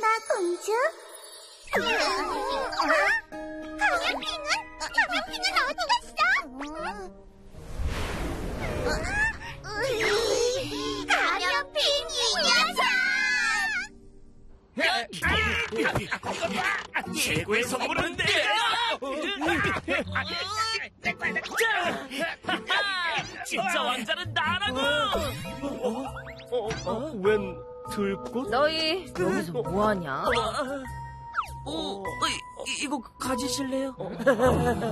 있구나, 공주. 가면핑은? 가면핑은 어디 갔어? 가면핑 이 녀석! 최고의 선물은 내가! 진짜 왕자는 나라고! 웬 들꽃? 너희 여기서 뭐하냐? 이거 가지실래요?